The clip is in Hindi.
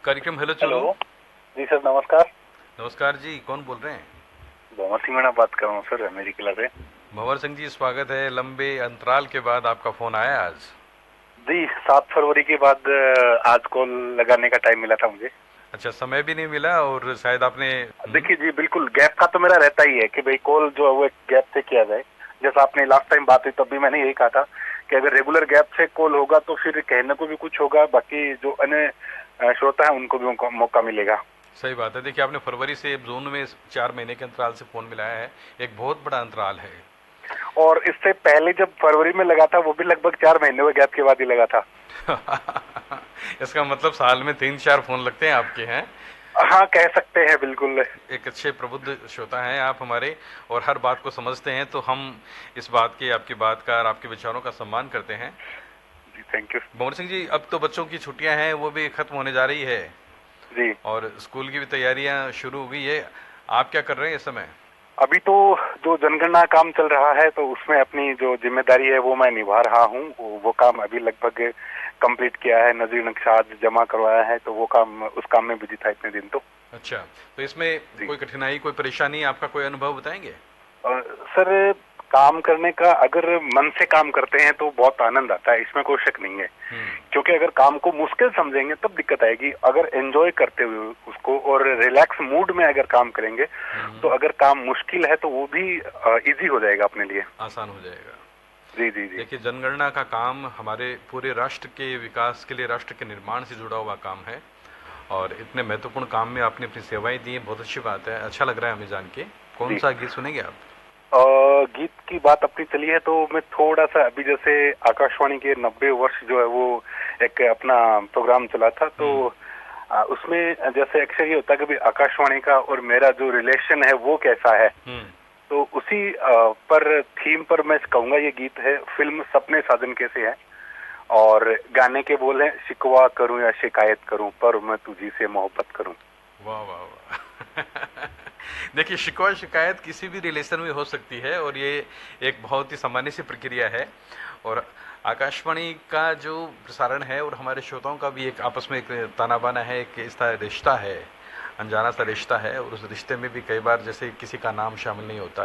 कार्यक्रम हेलो हेलो। चूरू। जी सर, नमस्कार। नमस्कार जी, कौन बोल रहे हैं? भंवर सिंह मीणा बात कर रहा हूँ सर, मेरी किला से। भंवर सिंह जी, स्वागत है। लंबे अंतराल के बाद आपका फोन आया आज। जी, 7 फरवरी के बाद आज कॉल लगाने का टाइम मिला था मुझे। अच्छा, समय भी नहीं मिला और शायद आपने देखिए जी, बिल्कुल गैप का तो मेरा रहता ही है कि भाई कॉल जो है वो एक गैप से किया जाए। जैसा आपने लास्ट टाइम बात हुई तब भी मैंने यही कहा था कि अगर रेगुलर गैप से कॉल होगा तो फिर कहने को भी कुछ होगा, बाकी जो अन्य श्रोता है उनको भी मौका मिलेगा। सही बात है। देखिए, आपने फरवरी से जून में 4 महीने के अंतराल से फोन मिलाया है। एक बहुत बड़ा अंतराल है। और इससे पहले जब फरवरी में लगा था वो भी लगभग 4 महीने के गैप के बाद ही लगा था। इसका मतलब साल में 3-4 फोन लगते हैं आपके हैं। हाँ, कह सकते हैं बिल्कुल। एक अच्छे प्रबुद्ध श्रोता हैं आप हमारे, और हर बात को समझते हैं, तो हम इस बात के, आपकी बात का और आपके विचारों का सम्मान करते हैं। जी, थैंक यू। भंवर सिंह जी, अब तो बच्चों की छुट्टियां हैं, वो भी खत्म होने जा रही है जी, और स्कूल की भी तैयारियां शुरू हो गई है। आप क्या कर रहे हैं इस समय? अभी तो जो जनगणना काम चल रहा है तो उसमें अपनी जो जिम्मेदारी है वो मैं निभा रहा हूँ। वो काम अभी लगभग कंप्लीट किया है, नजर नक्शा आज जमा करवाया है, तो वो काम, उस काम में बिजी था इतने दिन तो। अच्छा, तो इसमें जी। कोई कठिनाई, कोई परेशानी, आपका कोई अनुभव बताएंगे? सर, काम करने का अगर मन से काम करते हैं तो बहुत आनंद आता है, इसमें कोई शक नहीं है। हम्म। क्योंकि अगर काम को मुश्किल समझेंगे तब दिक्कत आएगी। अगर एंजॉय करते हुए उसको और रिलैक्स मूड में अगर काम करेंगे तो अगर काम मुश्किल है तो वो भी इजी हो जाएगा अपने लिए। आसान हो जाएगा। जी जी जी। देखिए, जनगणना का काम हमारे पूरे राष्ट्र के विकास के लिए, राष्ट्र के निर्माण से जुड़ा हुआ काम है, और इतने महत्वपूर्ण काम में आपने अपनी सेवाएं दी हैं। बहुत अच्छी बात है, अच्छा लग रहा है हमें जान के। कौन जी, सा गीत सुनेंगे आप? गीत की बात अपनी चली है तो मैं थोड़ा सा अभी, जैसे आकाशवाणी के 90 वर्ष जो है वो एक अपना प्रोग्राम चला था, तो उसमें जैसे अक्सर ये होता है कि भाई आकाशवाणी का और मेरा जो रिलेशन है वो कैसा है, हम्म। तो उसी पर थीम पर मैं कहूँगा ये गीत है। फिल्म सपने साजन कैसे है, और गाने के बोल हैं, शिकवा करूं या शिकायत करूं पर मैं तुझी से मोहब्बत करूं। वाह वाह वाह। देखिए, शिकवा शिकायत किसी भी रिलेशन में हो सकती है, और ये एक बहुत ही सामान्य सी प्रक्रिया है। और आकाशवाणी का जो प्रसारण है और हमारे श्रोताओं का भी एक आपस में एक ताना बाना है, एक इसका रिश्ता है, अनजाना सा रिश्ता है, और उस रिश्ते में भी कई बार जैसे किसी का नाम शामिल नहीं होता,